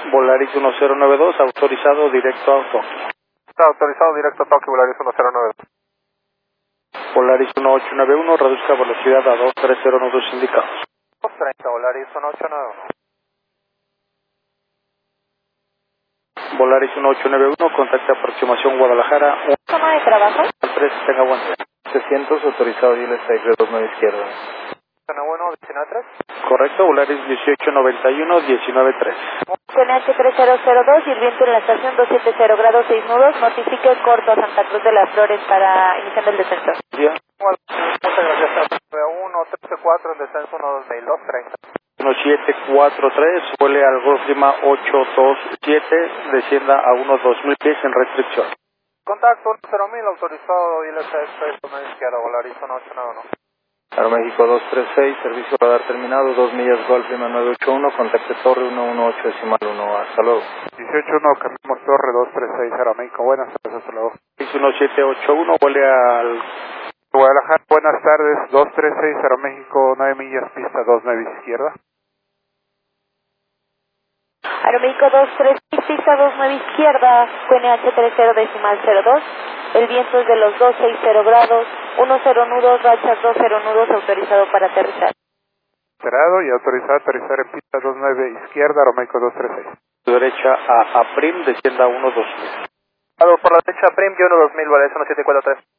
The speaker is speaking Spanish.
Volaris 1092, autorizado directo a Tokio. Está autorizado directo a Tokio, Volaris 1092. Volaris 1891, reduzca velocidad a 230 nudos indicados. 230, Volaris 1891. Volaris 1891, contacte aproximación Guadalajara. ¿Zona de trabajo? 3, tenga buen día. 600, autorizado Diles Aire 29 izquierda. 191, 193. Correcto, Volaris 1891, 193. CNH 3002 y el viento en la estación 270 grados 6 nudos. Notifique corto a Santa Cruz de las Flores para iniciando el descenso. Día. Muchas gracias. 134 en descenso 12 230. 1743, vuele al Golf Lima 827, descienda a unos 2000 pies en restricción. Contacto 10000, autorizado Diles Express 29 izquierda, Volaris 1891. Aeroméxico 236, servicio radar terminado, 2 millas Golf Lima 981, contacte Torre 118.1. Hasta luego. 181, cambiamos Torre 236, Aeroméxico. Buenas tardes, hasta luego. 1781, vuele al Guadalajara, buenas tardes, 236, Aeroméxico, 9 millas, pista 29 izquierda. Aeroméxico 236, pista 29 izquierda, QNH 30.02. El viento es de los 260 grados, 10 nudos, rachas 20 nudos, autorizado para aterrizar. Cerrado y autorizado a aterrizar en pista 29 izquierda, Aeroméxico 236. derecha a Prim, descienda a unos 2000. Por la derecha, Prim, 2000, Volaris 1743.